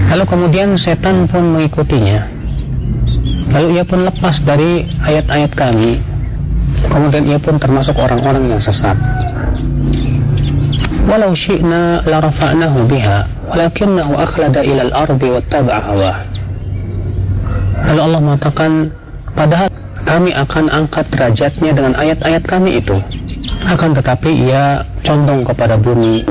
Lalu kemudian setan pun mengikutinya. Lalu ia pun lepas dari ayat-ayat kami. Kemudian ia pun termasuk orang-orang yang sesat. Walau syi'na la rafa'nahu biha walakinnahu akhlada ilal ardi wattaba'a hawah. Lalu Allah mengatakan, padahal kami akan angkat derajatnya dengan ayat-ayat kami itu, akan tetapi ia condong kepada bumi,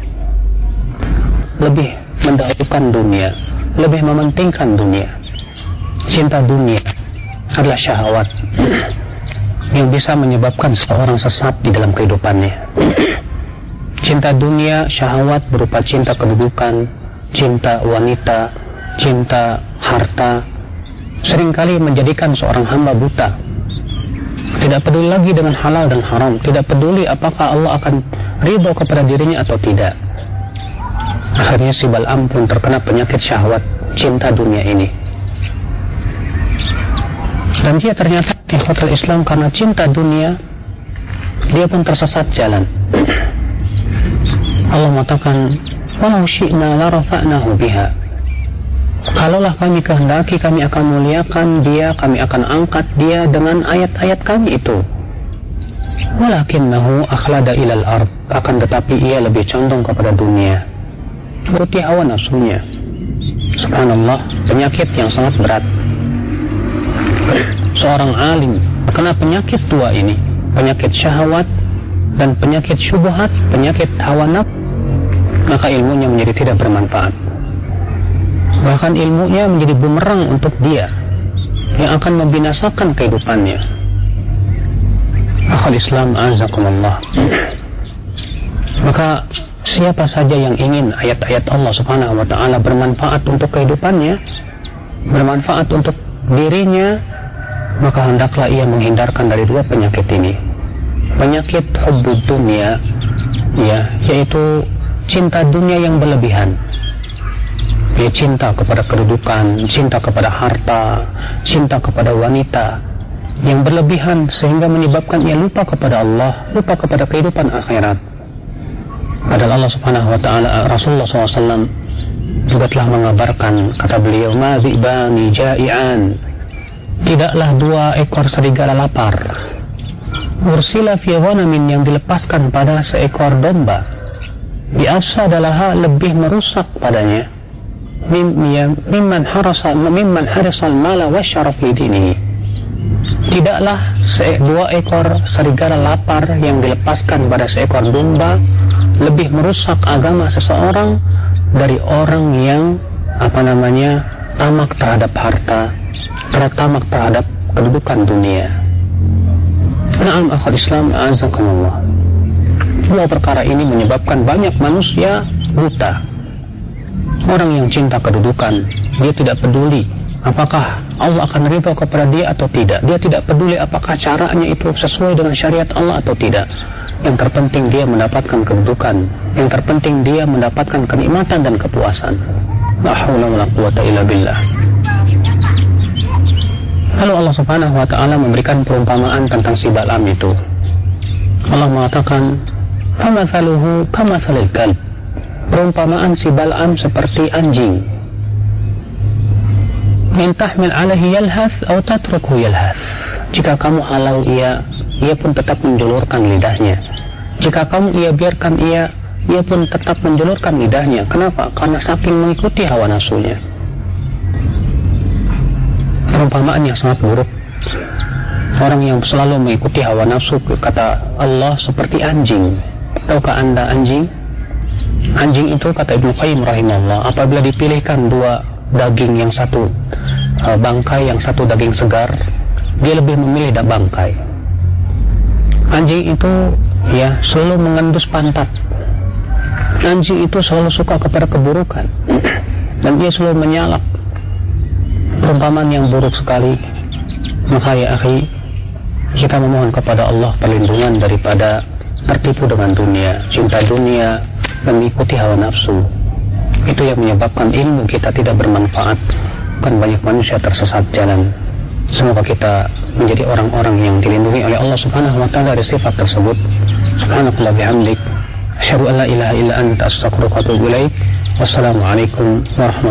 lebih mendahulukan dunia, lebih mementingkan dunia. Cinta dunia adalah syahwat yang bisa menyebabkan seorang sesat di dalam kehidupannya. Cinta dunia, syahwat berupa cinta kedudukan, cinta wanita, cinta harta, seringkali menjadikan seorang hamba buta. Tidak peduli lagi dengan halal dan haram, tidak peduli apakah Allah akan ridho kepada dirinya atau tidak. Akhirnya si Bal'am pun terkena penyakit syahwat cinta dunia ini. Dan dia ternyata di hotel Islam karena cinta dunia, dia pun tersesat jalan. Allah mengatakan, walau syi'na la rafa'nahu biha. Kalaulah kami kehendaki, kami akan muliakan dia, kami akan angkat dia dengan ayat-ayat kami itu. Walakinnahu akhlada ilal ard. Akan tetapi ia lebih condong kepada dunia, menuruti hawa nafsunya. Subhanallah, penyakit yang sangat berat. Seorang alim terkena penyakit dua ini, penyakit syahwat dan penyakit syubhat, penyakit hawa nafsu, maka ilmunya menjadi tidak bermanfaat. Bahkan ilmunya menjadi bumerang untuk dia yang akan membinasakan kehidupannya. Akhul Islam azakumullah. Maka siapa saja yang ingin ayat-ayat Allah Subhanahu wa taala bermanfaat untuk kehidupannya, bermanfaat untuk dirinya, maka hendaklah ia menghindarkan dari dua penyakit ini. Penyakit hubbud dunia, ya, yaitu cinta dunia yang berlebihan. Dia cinta kepada kedudukan, cinta kepada harta, cinta kepada wanita yang berlebihan sehingga menyebabkan ia lupa kepada Allah, lupa kepada kehidupan akhirat. Padahal Allah Subhanahu wa taala, Rasulullah SAW juga telah mengabarkan, kata beliau, ma dhi'bani ja'ian, tidaklah dua ekor serigala lapar, ursila fi ghanamin, yang dilepaskan pada seekor domba, bi'afsadalaha, lebih merusak padanya, mimman harasal mala wa syarafi dinihi. Tidaklah dua ekor serigala lapar yang dilepaskan pada seekor domba lebih merusak agama seseorang dari orang yang tamak terhadap harta, tamak terhadap kedudukan dunia. Na'am akhul Islam azakumullah. Dua perkara ini menyebabkan banyak manusia buta. Orang yang cinta kedudukan, dia tidak peduli apakah Allah akan ridha kepada dia atau tidak. Dia tidak peduli apakah caranya itu sesuai dengan syariat Allah atau tidak. Yang terpenting dia mendapatkan kedudukan, yang terpenting dia mendapatkan kenikmatan dan kepuasan. La haula wala quwwata illa billah. Lalu Allah Subhanahu wa taala memberikan perumpamaan tentang si Bal'am itu. Allah mengatakan, famathaluhu kamathalil kalb. Perumpamaan si Bal'am seperti anjing. In tahmil alaihi yalhas atau tatruku yalhas. Jika kamu halau ia pun tetap menjulurkan lidahnya. Jika kamu biarkan ia pun tetap menjulurkan lidahnya. Kenapa? Karena saking mengikuti hawa nafsunya. Perumpamaan yang sangat buruk. Orang yang selalu mengikuti hawa nafsu, kata Allah, seperti anjing. Tahukah Anda anjing? Anjing itu, kata Ibnu Qayyim rahimahullah, apabila dipilihkan dua daging, yang satu bangkai, yang satu daging segar, dia lebih memilih bangkai. Anjing itu selalu mengendus pantat. Anjing itu selalu suka kepada keburukan dan dia selalu menyalak. Perumpamaan yang buruk sekali. Maka ya akhi, kita memohon kepada Allah perlindungan daripada tertipu dengan dunia, cinta dunia, dan mengikuti hawa nafsu. Itu yang menyebabkan ilmu kita tidak bermanfaat, kan banyak manusia tersesat jalan. Semoga kita menjadi orang-orang yang dilindungi oleh Allah Subhanahu wa taala dari sifat tersebut. Subhanakallah bihamdik, asyhadu an la ilaha illa anta, astaghfiruka wa atubu ilaik. Wassalamualaikum warahmatullahi wabarakatuh.